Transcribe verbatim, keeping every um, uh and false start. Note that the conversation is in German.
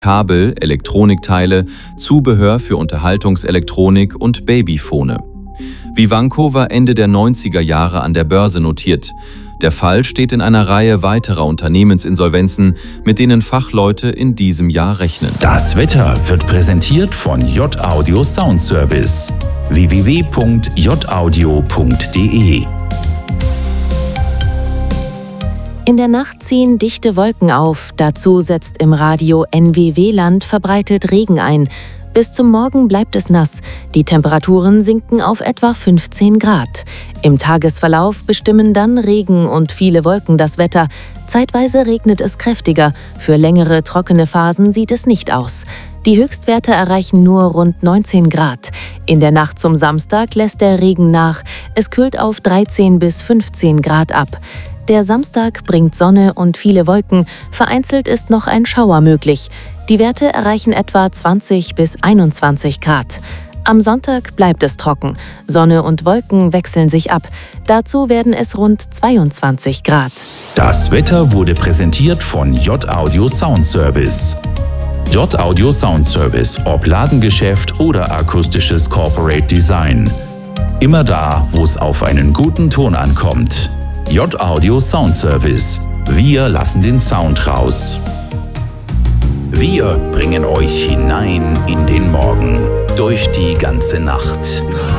Kabel, Elektronikteile, Zubehör für Unterhaltungselektronik und Babyphone. Vivanco war Ende der neunziger Jahre an der Börse notiert. Der Fall steht in einer Reihe weiterer Unternehmensinsolvenzen, mit denen Fachleute in diesem Jahr rechnen. Das Wetter wird präsentiert von J-Audio Sound Service. w w w punkt j audio punkt d e In der Nacht ziehen dichte Wolken auf. Dazu setzt im Radio N W W-Land verbreitet Regen ein. Bis zum Morgen bleibt es nass. Die Temperaturen sinken auf etwa fünfzehn Grad. Im Tagesverlauf bestimmen dann Regen und viele Wolken das Wetter. Zeitweise regnet es kräftiger. Für längere trockene Phasen sieht es nicht aus. Die Höchstwerte erreichen nur rund neunzehn Grad. In der Nacht zum Samstag lässt der Regen nach. Es kühlt auf dreizehn bis fünfzehn Grad ab. Der Samstag bringt Sonne und viele Wolken. Vereinzelt ist noch ein Schauer möglich. Die Werte erreichen etwa zwanzig bis einundzwanzig Grad. Am Sonntag bleibt es trocken. Sonne und Wolken wechseln sich ab. Dazu werden es rund zweiundzwanzig Grad. Das Wetter wurde präsentiert von J-Audio Sound Service. J-Audio Sound Service, ob Ladengeschäft oder akustisches Corporate Design. Immer da, wo es auf einen guten Ton ankommt. J-Audio Sound Service. Wir lassen den Sound raus. Wir bringen euch hinein in den Morgen, durch die ganze Nacht.